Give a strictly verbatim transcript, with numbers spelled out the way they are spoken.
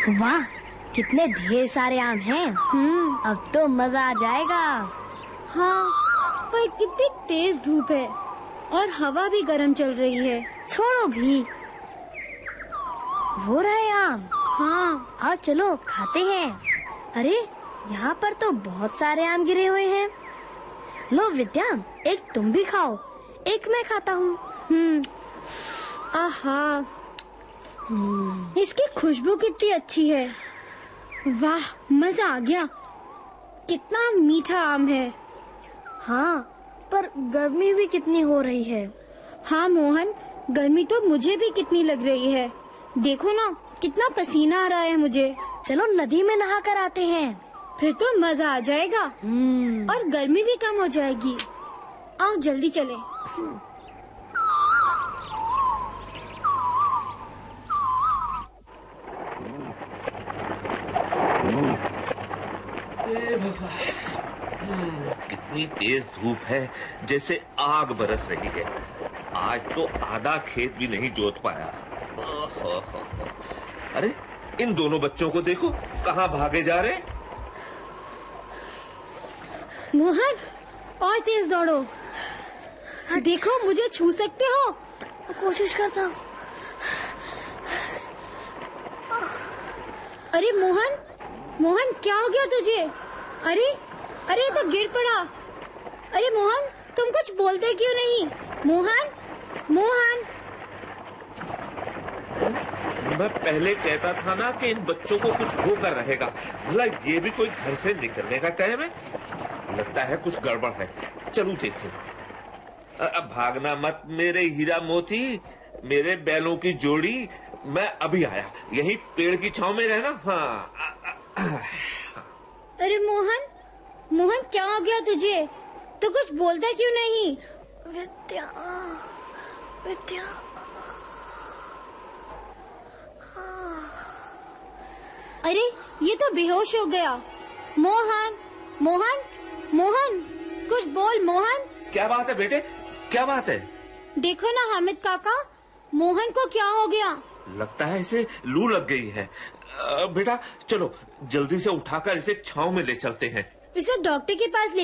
वाह, कितने ढेर सारे आम हैं। हम्म अब तो मजा आ जाएगा। हाँ, पर कितनी तेज धूप है और हवा भी गर्म चल रही है। छोड़ो भी, वो रहे आम। हाँ, आओ चलो खाते हैं। अरे यहाँ पर तो बहुत सारे आम गिरे हुए हैं। लो विद्या, एक तुम भी खाओ, एक मैं खाता हूँ। हम्म आहा, इसकी खुशबू कितनी अच्छी है। वाह, मजा आ गया। कितना मीठा आम है। हाँ, पर गर्मी भी कितनी हो रही है। हाँ मोहन, गर्मी तो मुझे भी कितनी लग रही है। देखो ना, कितना पसीना आ रहा है मुझे। चलो नदी में नहा कर आते हैं। फिर तो मजा आ जाएगा और गर्मी भी कम हो जाएगी। आओ जल्दी चलें। कितनी तेज धूप है, जैसे आग बरस रही है। आज तो आधा खेत भी नहीं जोत पाया। अरे इन दोनों बच्चों को देखो, कहाँ भागे जा रहे। मोहन, और तेज दौड़ो। देखो, मुझे छू सकते हो। कोशिश करता हूँ। अरे मोहन, मोहन क्या हो गया तुझे? अरे अरे तो गिर पड़ा। अरे मोहन, तुम कुछ बोलते क्यों नहीं? मोहन, मोहन। मैं पहले कहता था ना कि इन बच्चों को कुछ होकर रहेगा। भला ये भी कोई घर से निकलने का टाइम है? लगता है कुछ गड़बड़ है। चलूं देखूं। अब भागना मत मेरे हीरा मोती, मेरे बैलों की जोड़ी। मैं अभी आया, यही पेड़ की छांव में रहना। हाँ। अरे मोहन, मोहन क्या हो गया तुझे? तो कुछ बोलता क्यों नहीं? विद्या, विद्या। अरे ये तो बेहोश हो गया। मोहन, मोहन, मोहन, कुछ बोल मोहन। क्या बात है बेटे, क्या बात है? देखो ना हामिद काका, मोहन को क्या हो गया? लगता है इसे लू लग गई है। बेटा चलो जल्दी से उठाकर इसे छांव में ले चलते हैं। इसे डॉक्टर के पास ले